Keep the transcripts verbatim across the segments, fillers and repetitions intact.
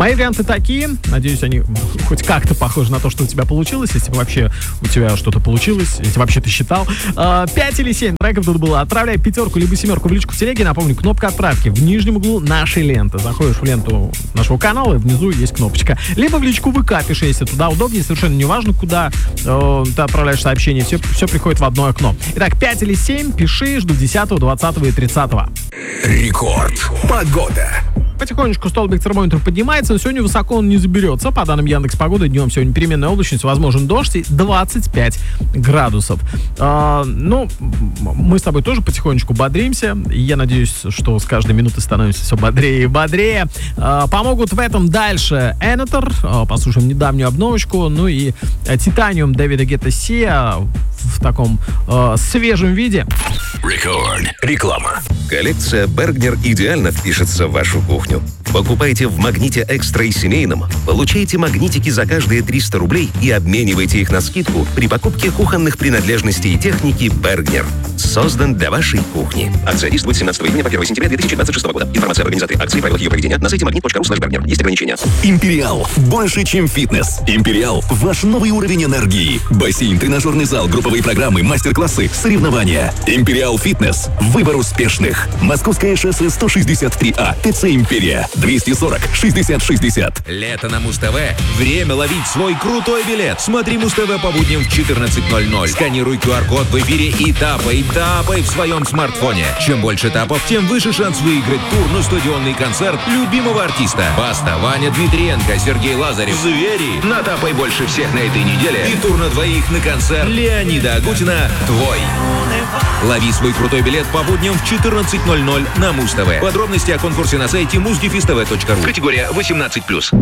Мои варианты такие. Надеюсь, они хоть как-то похожи на то, что у тебя получилось. Если вообще у тебя что-то получилось, если вообще ты считал. Пять или семь треков тут было. Отправляй пятерку либо семерку в личку в телеге. Напомню, кнопка отправки в нижнем углу нашей ленты. Заходишь в ленту нашего канала, и внизу есть кнопочка. Либо в личку ВК пиши, если туда удобнее. Совершенно не важно, куда э, ты отправляешь сообщение. Все, все приходит в одно окно. Итак, пять или семь. Пиши. Жду десятого, двадцатого и тридцатого. Рекорд. Погода. Потихонечку столбик термометра поднимается, но сегодня высоко он не заберется. По данным Яндекс.Погоды, днем сегодня переменная облачность, возможен дождь и двадцать пять градусов. А, ну, мы с тобой тоже потихонечку бодримся. И я надеюсь, что с каждой минутой становимся все бодрее и бодрее. А, помогут в этом дальше Энотер. А, послушаем недавнюю обновочку. Ну и Титаниум Дэвида Гетта Сиа в таком а, свежем виде. Рекорд. Реклама. Коллекция Бергнер идеально впишется в вашу кухню. Покупайте в Магните Экстра и Семейном, получайте магнитики за каждые триста рублей и обменивайте их на скидку при покупке кухонных принадлежностей и техники Бергнер. Создан для вашей кухни. Акция действует с семнадцатого июня по первое сентября две тысячи двадцать шестого года. Информация об организаторе акции и правилах ее проведения на сайте магнит точка ру слэш бергнер. Есть ограничения. Империал. Больше, чем фитнес. Империал. Ваш новый уровень энергии. Бассейн, тренажерный зал, групповые программы, мастер-классы, соревнования. Империал Фитнес. Выбор успешных. Московское шоссе сто шестьдесят три А. ТЦ Империя. двести сорок шестьдесят шестьдесят. Лето на Муз-ТВ. Время ловить свой крутой билет. Смотри Муз-ТВ по будням в четырнадцать ноль ноль. Сканируй ку ар-код в эфире и тапай, тапай в своем смартфоне. Чем больше тапов, тем выше шанс выиграть тур на стадионный концерт любимого артиста. Баста, Ваня Дмитриенко, Сергей Лазарев. Звери. Натапай больше всех на этой неделе. И тур на двоих на концерт Леонида Агутина «Твой». Лови свой крутой билет по будням в четырнадцать ноль ноль на Муз-ТВ. Подробности о конкурсе на сайте муз-тв точка ру. Категория восемнадцать плюс.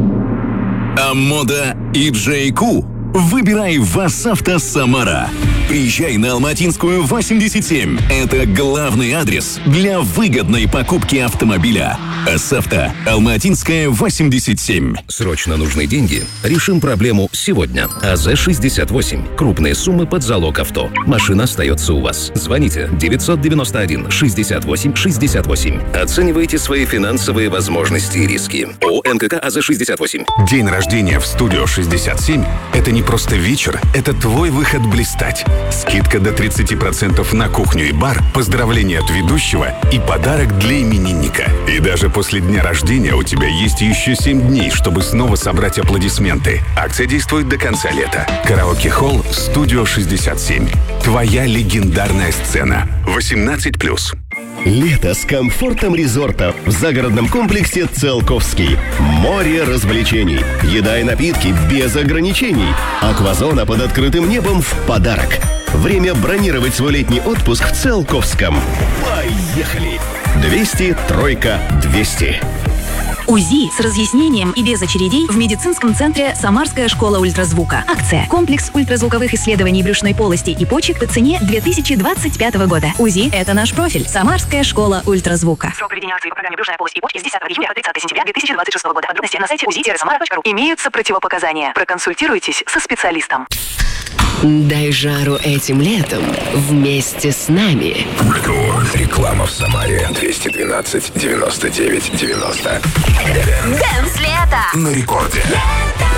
Амода и Джей Ку. Выбирай ВАЗ-Авто Самара. Приезжай на Алматинскую восемьдесят семь. Это главный адрес для выгодной покупки автомобиля. АСАвто. Алматинская восемьдесят семь. Срочно нужны деньги? Решим проблему сегодня. АЗ шестьдесят восемь. Крупные суммы под залог авто. Машина остается у вас. Звоните девятьсот девяносто один шестьдесят восемь шестьдесят восемь. Оценивайте свои финансовые возможности и риски. ООО эн ка ка АЗ шестьдесят восемь. День рождения в студио шестьдесят семь – это не просто вечер, это твой выход блистать. Скидка до тридцать процентов на кухню и бар, поздравления от ведущего и подарок для именинника. И даже после дня рождения у тебя есть еще семь дней, чтобы снова собрать аплодисменты. Акция действует до конца лета. Караоке-холл «Студио шестьдесят семь». Твоя легендарная сцена. восемнадцать плюс. Лето с комфортом резорта в загородном комплексе «Циолковский». Море развлечений, еда и напитки без ограничений. Аквазона под открытым небом в подарок. Время бронировать свой летний отпуск в Циолковском. Поехали! двести, тройка, двести. УЗИ с разъяснением и без очередей в медицинском центре «Самарская школа ультразвука». Акция. Комплекс ультразвуковых исследований брюшной полости и почек по цене две тысячи двадцать пятого года. УЗИ – это наш профиль. «Самарская школа ультразвука». Срок проведения акции по программе «Брюшная полость и почки» с десятого июня по тридцатое сентября две тысячи двадцать шестого года. Подробности на сайте узи самара точка ру. Имеются противопоказания. Проконсультируйтесь со специалистом. Дай жару этим летом вместе с нами. Рекорд. Реклама в Самаре. двести двенадцать девяносто девять девяносто. Дэнс лето! На рекорде. Лето!